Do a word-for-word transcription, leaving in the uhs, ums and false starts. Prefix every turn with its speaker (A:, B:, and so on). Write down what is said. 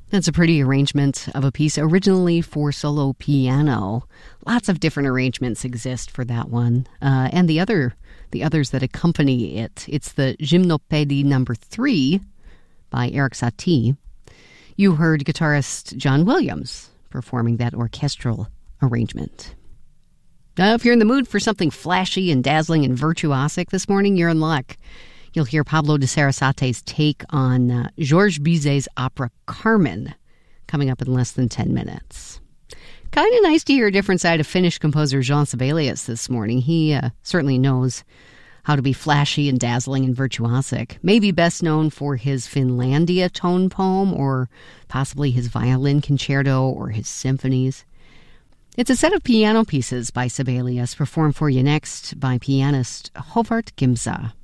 A: That's a pretty arrangement of a piece originally for solo piano. Lots of different arrangements exist for that one. Uh, and the other the others that accompany it. It's the Gymnopédie number three by Erik Satie. You heard guitarist John Williams performing that orchestral arrangement. Now, if you're in the mood for something flashy and dazzling and virtuosic this morning, you're in luck. You'll hear Pablo de Sarasate's take on uh, Georges Bizet's opera Carmen coming up in less than ten minutes. Kind of nice to hear a different side of Finnish composer Jean Sibelius this morning. He uh, certainly knows how to be flashy and dazzling and virtuosic. Maybe best known for his Finlandia tone poem, or possibly his violin concerto or his symphonies. It's a set of piano pieces by Sibelius, performed for you next by pianist Håvard Gimsa.